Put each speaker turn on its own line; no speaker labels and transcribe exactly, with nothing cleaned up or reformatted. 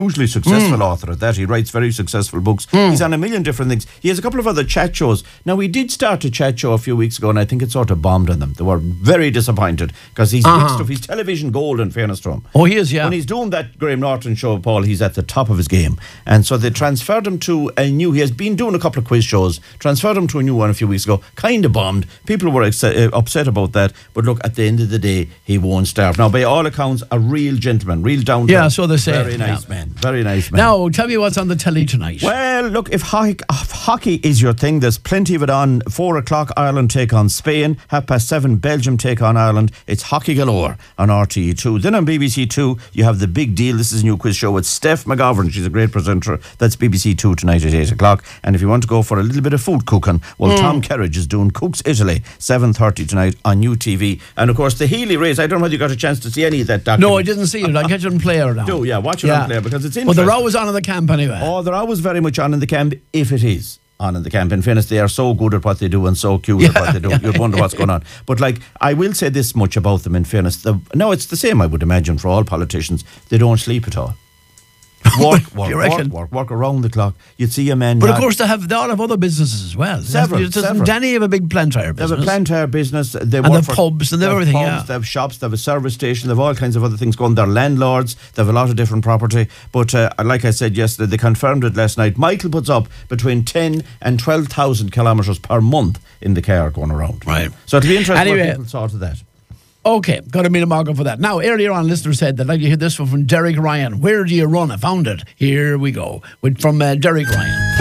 hugely successful
Mm.
author at that. He writes very successful books.
Mm.
He's on a million different things. He has a couple of other chat shows. Now, we did start a chat show a few weeks ago, and I think it sort of bombed on them. They were very disappointed because he's
Uh-huh.
mixed up. He's television gold, in fairness to him.
Oh, he is, yeah.
When he's doing that Graham Norton show, Paul, he's at the top of his game. And so they transferred him to a new... He has been doing a couple of quiz shows, transferred him to a new one a few weeks ago. Kind of bombed. People were ex- uh, upset about that. But look, at the end of the day, he won't starve. Now, by all accounts, a real gentleman, real down to
Yeah, so they say.
Very nice
Yeah.
man. Very nice man.
Now, tell me what's on the telly tonight.
Well, look, if hockey, if hockey is your thing, there's plenty of it on. Four o'clock, Ireland take on Spain. Half past seven, Belgium take on Ireland. It's hockey galore on R T E two. Then on B B C Two, you have The Big Deal. This is a new quiz show with Steph McGovern. She's a great presenter. That's B B C Two tonight at eight o'clock. And if you want to go for a little bit of food cooking, well,
Mm.
Tom Kerridge is doing Cooks Italy, seven thirty tonight on U T V. And of course, the Healy race. I don't know whether you got a chance to see any of that documentary.
No, I didn't see it. I'll catch it on Player now.
Do, yeah, watch it
Yeah.
on Player because it's
Well,
interesting.
they're always on in the camp anyway.
Oh, they're always very much on in the camp, if it is on in the camp. In fairness, they are so good at what they do and so cute at what they do.
Yeah.
You'd wonder what's going on. But, like, I will say this much about them, in fairness. The, no, it's the same, I would imagine, for all politicians. They don't sleep at all. Work, work,
You
work,
reckon?
work, work around the clock. You'd see a man...
But of
nod-
course, they have they all have other businesses as well.
Several,
Doesn't
several.
Danny have a big planter
They
business?
have a planter business. They
And
work
they have
for
pubs and they have
have
everything,
pubs,
yeah.
They have shops. They have a service station. They have all kinds of other things going. They're landlords. They have a lot of different property. But uh, like I said yesterday, they confirmed it last night. Michael puts up between ten and twelve thousand kilometres per month in the car going around.
Right.
So it'll be interesting
Anyway.
what people thought of that.
Okay, got a meet a marker for that. Now, earlier on, listener said that, like you hear this one from Derek Ryan. Where do you run? I found it. Here we go. With, from uh, Derek Ryan.